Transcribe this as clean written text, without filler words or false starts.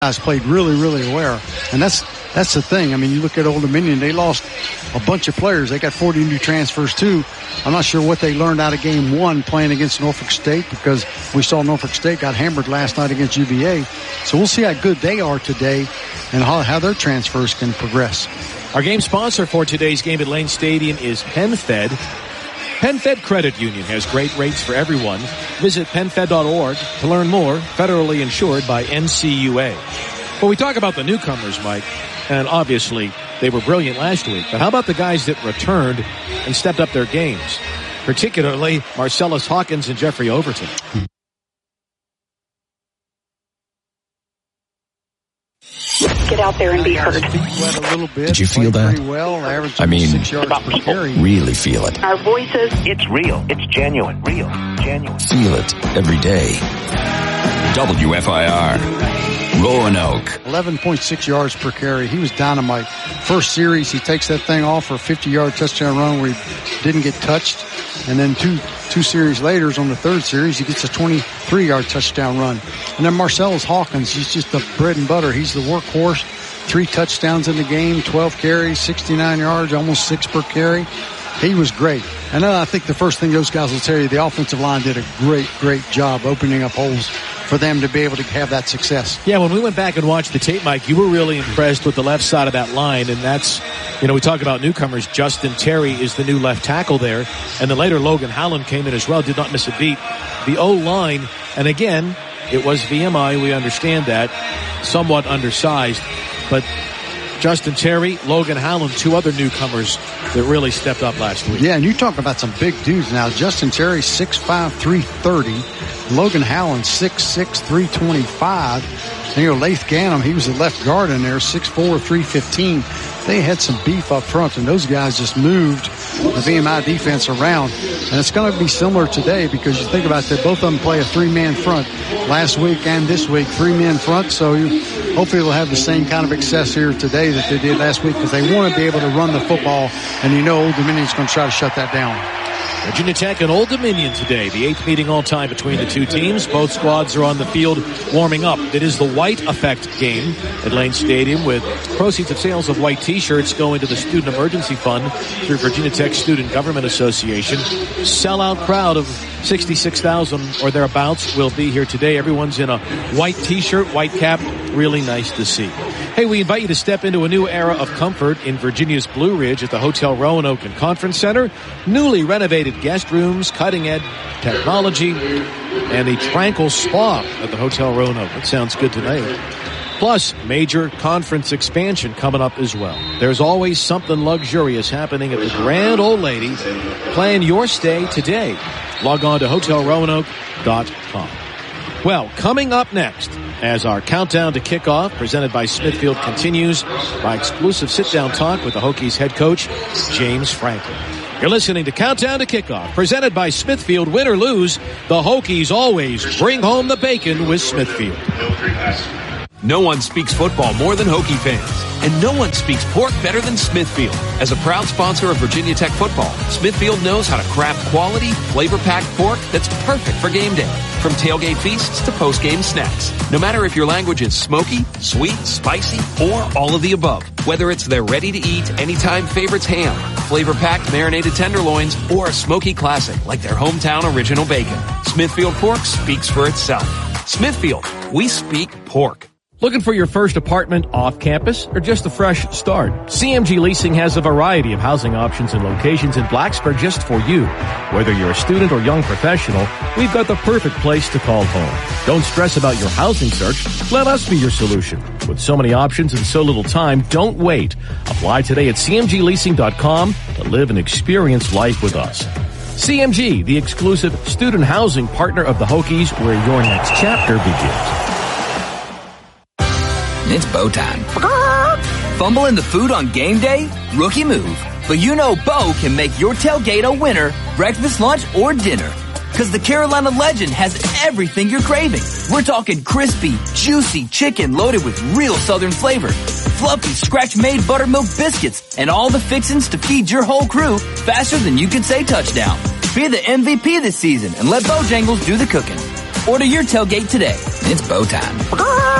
guys played really, really well. And that's the thing. I mean, you look at Old Dominion, they lost a bunch of players. They got 40 new transfers too. I'm not sure what they learned out of game one playing against Norfolk State, because we saw Norfolk State got hammered last night against UVA. So we'll see how good they are today and how their transfers can progress. Our game sponsor for today's game at Lane Stadium is PenFed. PenFed Credit Union has great rates for everyone. Visit PenFed.org to learn more. Federally insured by NCUA. Well, we talk about the newcomers, Mike, and obviously they were brilliant last week. But how about the guys that returned and stepped up their games, particularly Marcellus Hawkins and Jeffrey Overton? Get out there and be heard. Did you feel that? I mean, really feel it. Our voices. It's real. It's genuine. Real. Genuine. Feel it every day. WFIR. Roanoke. 11.6 yards per carry. He was dynamite. First series, he takes that thing off for a 50-yard touchdown run where he didn't get touched. And then two series later, on the third series, he gets a 23-yard touchdown run. And then Marcellus Hawkins, he's just the bread and butter. He's the workhorse. 3 touchdowns in the game, 12 carries, 69 yards, almost 6 per carry. He was great. And I think the first thing those guys will tell you, the offensive line did a great, great job opening up holes for them to be able to have that success. Yeah, when we went back and watched the tape, Mike, you were really impressed with the left side of that line, and that's, we talk about newcomers. Justin Terry is the new left tackle there, and then later Logan Howland came in as well, did not miss a beat. The O-line, and again, it was VMI, we understand that, somewhat undersized, but Justin Terry, Logan Howland, 2 other newcomers that really stepped up last week. Yeah, and you talk about some big dudes now. Justin Terry, 6'5", 330. Logan Howland, 6'6", 325. And, Lath Gannum, he was the left guard in there, 6'4", 315. They had some beef up front, and those guys just moved the VMI defense around. And it's going to be similar today, because you think about that, both of them play a 3-man front last week and this week, 3-man front. So hopefully they'll have the same kind of success here today that they did last week, because they want to be able to run the football, and Old Dominion's going to try to shut that down. Virginia Tech and Old Dominion today, the 8th meeting all time between the two teams. Both squads are on the field warming up. It is the White Effect game at Lane Stadium, with proceeds of sales of white T-shirts going to the Student Emergency Fund through Virginia Tech Student Government Association. Sellout crowd of 66,000 or thereabouts will be here today. Everyone's in a white T-shirt, white cap. Really nice to see. Hey, we invite you to step into a new era of comfort in Virginia's Blue Ridge at the Hotel Roanoke and Conference Center. Newly renovated guest rooms, cutting-edge technology, and a tranquil spa at the Hotel Roanoke. That sounds good to me. Plus, major conference expansion coming up as well. There's always something luxurious happening at the Grand Old Lady. Plan your stay today. Log on to hotelroanoke.com. Well, coming up next, as our countdown to kickoff presented by Smithfield continues, my exclusive sit-down talk with the Hokies head coach, James Franklin. You're listening to Countdown to Kickoff, presented by Smithfield. Win or lose, the Hokies always bring home the bacon with Smithfield. No one speaks football more than Hokie fans, and no one speaks pork better than Smithfield. As a proud sponsor of Virginia Tech football, Smithfield knows how to craft quality, flavor-packed pork that's perfect for game day. From tailgate feasts to post-game snacks. No matter if your language is smoky, sweet, spicy, or all of the above. Whether it's their ready-to-eat, anytime favorites ham, flavor-packed marinated tenderloins, or a smoky classic like their hometown original bacon. Smithfield pork speaks for itself. Smithfield, we speak pork. Looking for your first apartment off campus or just a fresh start? CMG Leasing has a variety of housing options and locations in Blacksburg just for you. Whether you're a student or young professional, we've got the perfect place to call home. Don't stress about your housing search. Let us be your solution. With so many options and so little time, don't wait. Apply today at cmgleasing.com to live and experience life with us. CMG, the exclusive student housing partner of the Hokies, where your next chapter begins. It's Bo time. Fumbling the food on game day? Rookie move. But Bo can make your tailgate a winner, breakfast, lunch, or dinner. Because the Carolina Legend has everything you're craving. We're talking crispy, juicy chicken loaded with real southern flavor, fluffy, scratch-made buttermilk biscuits, and all the fixins to feed your whole crew faster than you can say touchdown. Be the MVP this season and let Bojangles do the cooking. Order your tailgate today. It's Bo time.